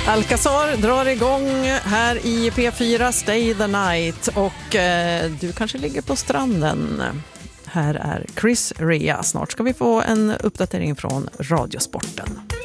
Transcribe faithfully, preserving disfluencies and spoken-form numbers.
Alcazar drar igång här i P fyra Stay the Night och eh, du kanske ligger på stranden. Här är Chris Rea. Snart ska vi få en uppdatering från Radiosporten.